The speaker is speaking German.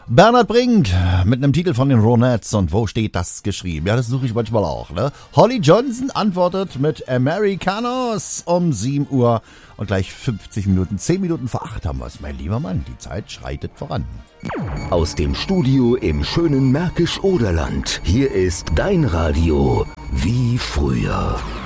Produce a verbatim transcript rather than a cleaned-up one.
Bernhard Brink mit einem Titel von den Ronettes. Und wo steht das geschrieben? Ja, das suche ich manchmal auch, ne? Holly Johnson antwortet mit Americanos um sieben Uhr und gleich fünfzig Minuten, zehn Minuten vor acht haben wir es, mein lieber Mann. Die Zeit schreitet voran. Aus dem Studio im schönen Märkisch-Oderland. Hier ist dein Radio wie früher.